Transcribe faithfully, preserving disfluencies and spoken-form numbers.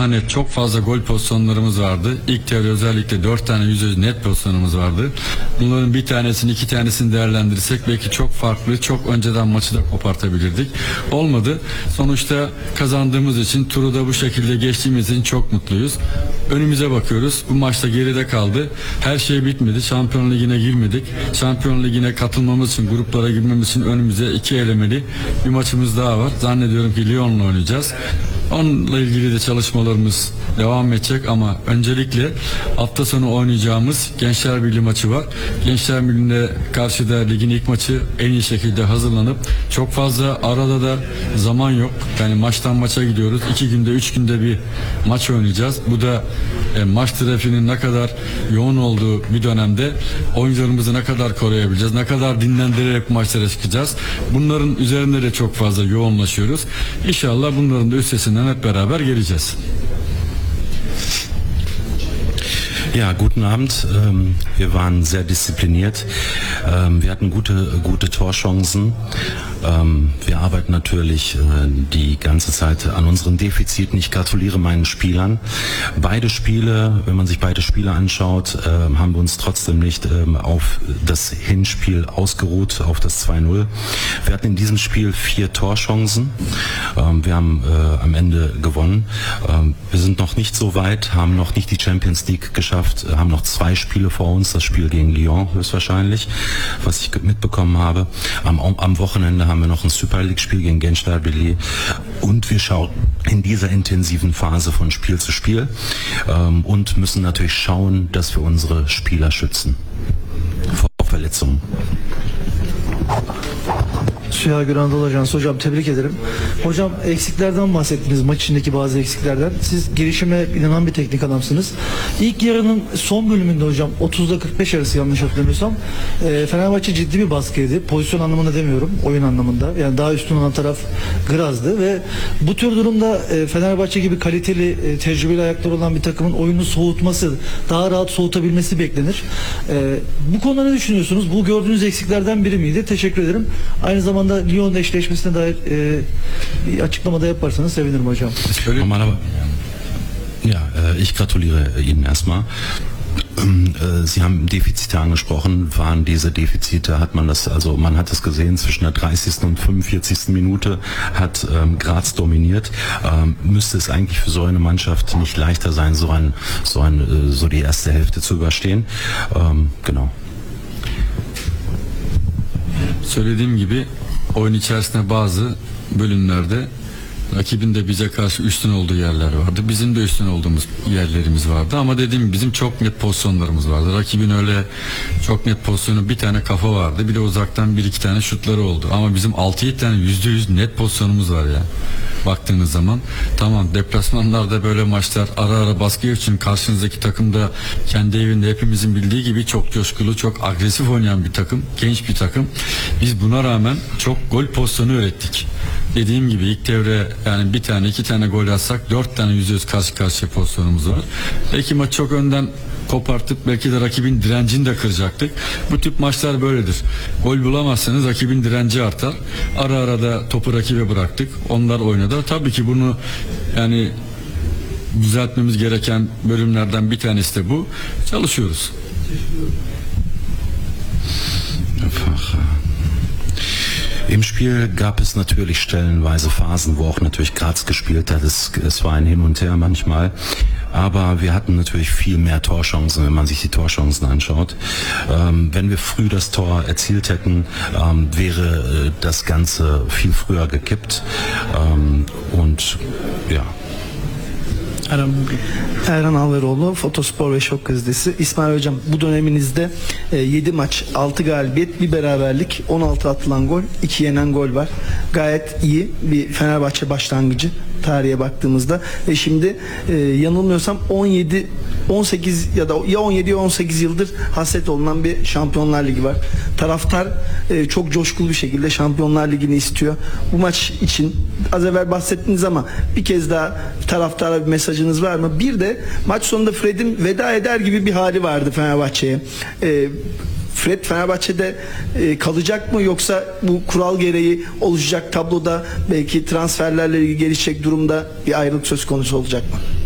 tane çok fazla gol pozisyonlarımız vardı. İlk devre özellikle dört tane yüzde yüz net pozisyonumuz vardı. Bunların bir tanesini iki tanesini değerlendirirsek belki çok farklı, çok önceden maçı da kopartabilirdik. Olmadı. Sonuçta kazandığımız için, turu da bu şekilde geçtiğimiz için çok mutluyuz. Önümüze bakıyoruz. Bu maçta geride kaldı. Her şey bitmedi. Şampiyon Ligi'ne girmedik. Şampiyon Ligi'ne katılmamız için, gruplara girmemiz için önümüze iki elemeli bir maçımız daha var. Zannediyorum ki Lyon'la oynayacağız. Onunla ilgili de çalışmalarımız devam edecek ama öncelikle hafta sonu oynayacağımız Gençler Birliği maçı var. Gençler Birliği'ne karşı da ligin ilk maçı en iyi şekilde hazırlanıp çok fazla arada da zaman yok. Yani maçtan maça gidiyoruz. İki günde, üç günde bir maç oynayacağız. Bu da e, maç trafiğinin ne kadar yoğun olduğu bir dönemde oyuncularımızı ne kadar koruyabileceğiz, ne kadar dinlendirerek maçlara çıkacağız. Bunların üzerinde de çok fazla yoğunlaşıyoruz. İnşallah bunların da üstesinden hep beraber geleceğiz. Ja, guten Abend. Ähm, wir waren sehr diszipliniert. Ähm, wir hatten gute, gute Torchancen. Ähm, wir arbeiten natürlich äh, die ganze Zeit an unseren Defiziten. Ich gratuliere meinen Spielern. Beide Spiele, wenn man sich beide Spiele anschaut, äh, haben wir uns trotzdem nicht äh, auf das Hinspiel ausgeruht, auf das zwei null. Wir hatten in diesem Spiel vier Torchancen. Ähm, wir haben äh, am Ende gewonnen. Ähm, wir sind noch nicht so weit, haben noch nicht die Champions League geschafft, haben noch zwei Spiele vor uns, das Spiel gegen Lyon höchstwahrscheinlich, was ich mitbekommen habe. Am, am Wochenende haben wir noch ein Super League-Spiel gegen Gençler Birliği und wir schauen in dieser intensiven Phase von Spiel zu Spiel ähm, und müssen natürlich schauen, dass wir unsere Spieler schützen vor Verletzungen. Süha Gürandalı Ajans. Hocam tebrik ederim. Hocam eksiklerden bahsettiniz, maç içindeki bazı eksiklerden. Siz girişime inanan bir teknik adamsınız. İlk yarının son bölümünde hocam otuzda kırk beş arası yanlış hatırlamıyorsam e, Fenerbahçe ciddi bir baskıydı. Pozisyon anlamında demiyorum, oyun anlamında. Yani daha üstün olan taraf Graz'dı ve bu tür durumda e, Fenerbahçe gibi kaliteli, e, tecrübeli ayakları olan bir takımın oyunu soğutması, daha rahat soğutabilmesi beklenir. E, bu konuda ne düşünüyorsunuz? Bu gördüğünüz eksiklerden biri miydi? Teşekkür ederim. Aynı zamanda Lyon eşleşmesine dair e, bir açıklamada yaparsanız sevinirim hocam. Ja, ich gratuliere Ihnen erstmal. Sie haben Defizite angesprochen. Waren diese Defizite, hat man das, also man hat es gesehen, zwischen der dreißigsten und fünfundvierzigsten Minute hat ähm, Graz dominiert. Ähm, müsste es eigentlich für so eine Mannschaft nicht leichter sein, so ein, so ein, so die erste Hälfte zu überstehen. Ähm, genau. Söylediğim gibi oyun içerisinde bazı bölümlerde rakibin de bize karşı üstün olduğu yerler vardı. Bizim de üstün olduğumuz yerlerimiz vardı. Ama dediğim gibi bizim çok net pozisyonlarımız vardı. Rakibin öyle çok net pozisyonu, bir tane kafa vardı. Bir de uzaktan bir iki tane şutları oldu. Ama bizim altı yedi tane yüzde yüz net pozisyonumuz var ya. Baktığınız zaman tamam, deplasmanlarda böyle maçlar ara ara baskı için karşınızdaki takım da kendi evinde hepimizin bildiği gibi çok coşkulu, çok agresif oynayan bir takım, genç bir takım. Biz buna rağmen çok gol pozisyonu ürettik. Dediğim gibi ilk devre yani bir tane iki tane gol atsak dört tane yüzde yüz karşı karşıya pozisyonumuz var. Belki maç çok önden kopartıp belki de rakibin direncini de kıracaktık. Bu tip maçlar böyledir. Gol bulamazsanız rakibin direnci artar. Ara ara da topu rakibe bıraktık. Onlar oynadı. Tabii ki bunu yani düzeltmemiz gereken bölümlerden bir tanesi de bu. Çalışıyoruz. Im Spiel gab es natürlich stellenweise Phasen, wo auch natürlich Graz gespielt hat. Es, es war ein Hin und Her manchmal. Aber wir hatten natürlich viel mehr Torchancen, wenn man sich die Torchancen anschaut. Ähm, wenn wir früh das Tor erzielt hätten, ähm, wäre äh, das Ganze viel früher gekippt. Ähm, und ja. Erhan, Erhan Alveroğlu, Fotospor ve Şok Gazetesi. İsmail Hocam, bu döneminizde e, yedi maç, altı galibiyet, bir beraberlik, on altı atılan gol, iki yenen gol var. Gayet iyi bir Fenerbahçe başlangıcı tarihe baktığımızda. Ve şimdi e, yanılmıyorsam on yedi on sekiz ya da ya on yedi ya on sekiz yıldır hasret olunan bir Şampiyonlar Ligi var. Taraftar e, çok coşkulu bir şekilde Şampiyonlar Ligi'ni istiyor. Bu maç için az evvel bahsettiniz ama bir kez daha taraftara bir mesajınız var mı? Bir de maç sonunda Fred'in veda eder gibi bir hali vardı Fenerbahçe'ye. E, Fred Fenerbahçe'de e, kalacak mı, yoksa bu kural gereği oluşacak tabloda belki transferlerle ilgili gelişecek durumda bir ayrılık söz konusu olacak mı?